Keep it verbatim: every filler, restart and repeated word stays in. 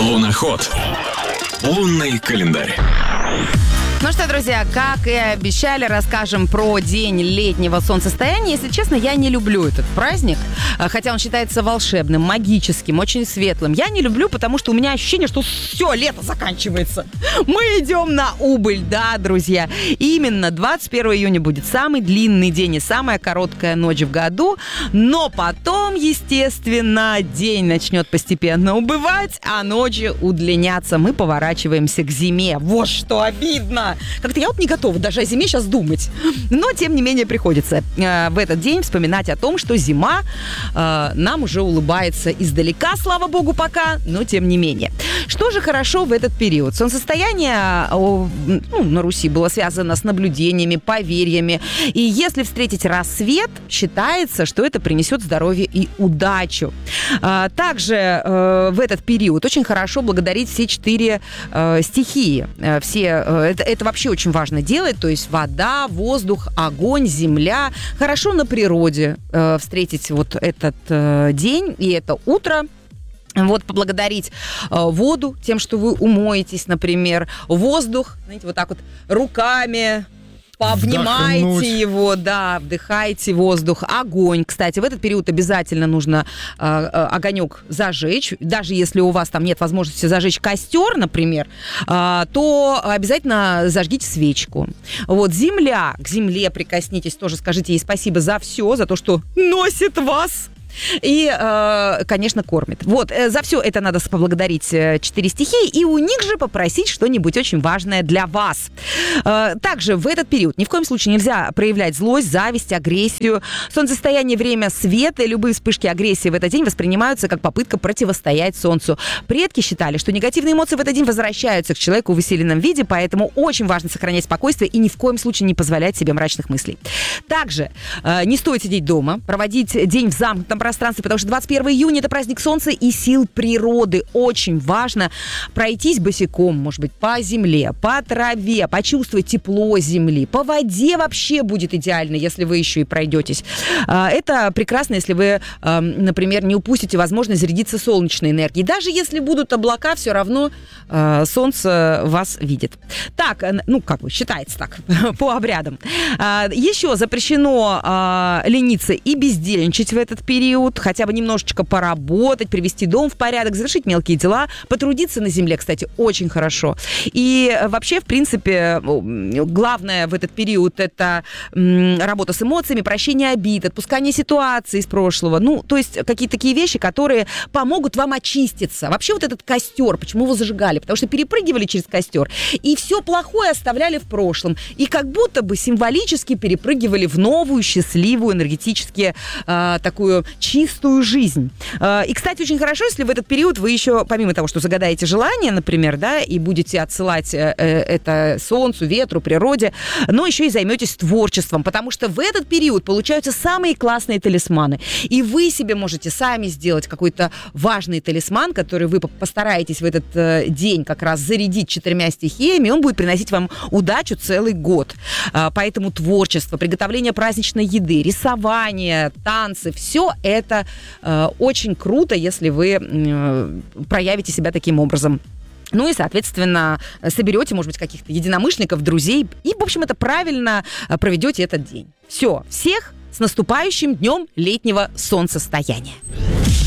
Луноход. Лунный календарь. Ну что, друзья, как и обещали, расскажем про день летнего солнцестояния. Если честно, я не люблю этот праздник, хотя он считается волшебным, магическим, очень светлым. Я не люблю, потому что у меня ощущение, что все, лето заканчивается. Мы идем на убыль, да, друзья. Именно двадцать первого июня будет самый длинный день и самая короткая ночь в году. Но потом, естественно, день начнет постепенно убывать, а ночи удлиняться. Мы поворачиваемся к зиме. Вот что обидно. Как-то я вот не готова даже о зиме сейчас думать. Но, тем не менее, приходится э, в этот день вспоминать о том, что зима э, нам уже улыбается издалека, слава богу, пока, но тем не менее. Что же хорошо в этот период? Солнцестояние э, ну, на Руси было связано с наблюдениями, поверьями. И если встретить рассвет, считается, что это принесет здоровье и удачу. Э, также э, в этот период очень хорошо благодарить все четыре э, стихии. Э, все, э, это, это вообще очень важно делать, то есть вода, воздух, огонь, земля. Хорошо на природе э, встретить вот этот э, день и это утро. Вот, поблагодарить э, воду тем, что вы умоетесь, например. Воздух, знаете, вот так вот руками... Пообнимайте Вдохнуть. его, да, вдыхайте воздух. Огонь, кстати, в этот период обязательно нужно э, огонек зажечь. Даже если у вас там нет возможности зажечь костер, например, э, то обязательно зажгите свечку. Вот, земля, к земле прикоснитесь, тоже скажите ей спасибо за все, за то, что носит вас. И, э, конечно, кормит. Вот, э, за все это надо поблагодарить э, четыре стихии, и у них же попросить что-нибудь очень важное для вас. Э, также в этот период ни в коем случае нельзя проявлять злость, зависть, агрессию. Солнцестояние — время света, и любые вспышки агрессии в этот день воспринимаются как попытка противостоять солнцу. Предки считали, что негативные эмоции в этот день возвращаются к человеку в усиленном виде, поэтому очень важно сохранять спокойствие и ни в коем случае не позволять себе мрачных мыслей. Также э, не стоит сидеть дома, проводить день в замкнутом пространстве, потому что двадцать первого июня это праздник солнца и сил природы. Очень важно пройтись босиком, может быть, по земле, по траве, почувствовать тепло земли. По воде вообще будет идеально, если вы еще и пройдетесь. Это прекрасно, если вы, например, не упустите возможность зарядиться солнечной энергией. Даже если будут облака, все равно солнце вас видит. Так, ну, как бы, считается так, по обрядам. Еще запрещено лениться и бездельничать в этот период. Хотя бы немножечко поработать, привести дом в порядок, завершить мелкие дела, потрудиться на земле, кстати, очень хорошо. И вообще, в принципе, главное в этот период — это работа с эмоциями, прощение обид, отпускание ситуаций из прошлого. Ну, то есть какие-то такие вещи, которые помогут вам очиститься. Вообще вот этот костер, почему его зажигали? Потому что перепрыгивали через костер, и все плохое оставляли в прошлом. И как будто бы символически перепрыгивали в новую, счастливую, энергетически э, такую чистую жизнь. И, кстати, очень хорошо, если в этот период вы еще, помимо того, что загадаете желание, например, да, и будете отсылать это солнцу, ветру, природе, но еще и займетесь творчеством, потому что в этот период получаются самые классные талисманы. И вы себе можете сами сделать какой-то важный талисман, который вы постараетесь в этот день как раз зарядить четырьмя стихиями, и он будет приносить вам удачу целый год. Поэтому творчество, приготовление праздничной еды, рисование, танцы, все это Это э, очень круто, если вы э, проявите себя таким образом. Ну и, соответственно, соберете, может быть, каких-то единомышленников, друзей. И, в общем, это правильно проведете этот день. Все, всех с наступающим днем летнего солнцестояния.